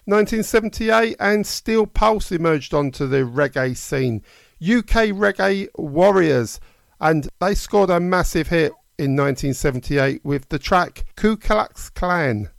1978, and Steel Pulse emerged onto the reggae scene. UK Reggae Warriors, and they scored a massive hit in 1978 with the track Ku Klux Klan.